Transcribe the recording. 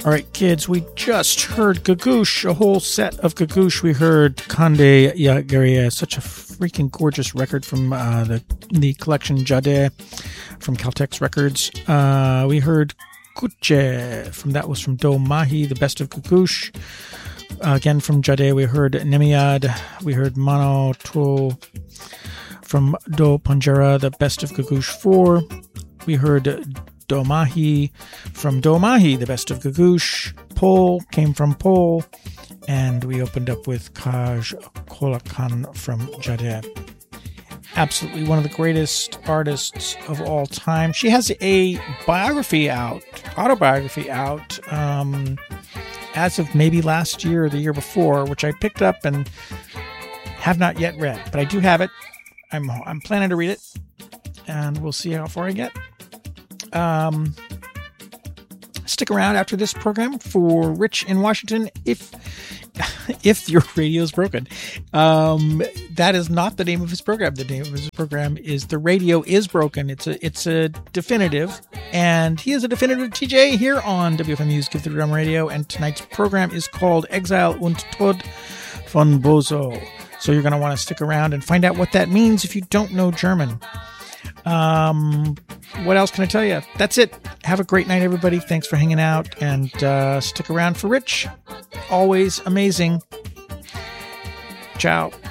All right, kids, we just heard Gagoosh, a whole set of Gagoosh. We heard Kande Yagaria, such a freaking gorgeous record from the collection Jade from Caltex Records. We heard Kuche, that was from Do Mahi, the best of Gagoosh. Again from Jade, we heard Nemiad. We heard Mano To from Do Panjara, the best of Gagoosh 4. We heard Do Mahi from Do Mahi, the best of Gagoosh. Pol came from Pol. And we opened up with Kaj Kolakan from Jade. Absolutely one of the greatest artists of all time. She has a autobiography out, as of maybe last year or the year before, which I picked up and have not yet read. But I do have it. I'm planning to read it. And we'll see how far I get. Stick around after this program for Rich in Washington if your radio is broken. That is not the name of his program. The name of his program is The Radio is Broken. It's a definitive, and he is a definitive TJ here on WFMU's Give the Drum Radio, and tonight's program is called Exile und Tod von Bozo. So you're going to want to stick around and find out what that means if you don't know German. What else can I tell you? That's it. Have a great night, everybody. Thanks for hanging out, and stick around for Rich. Always amazing. Ciao.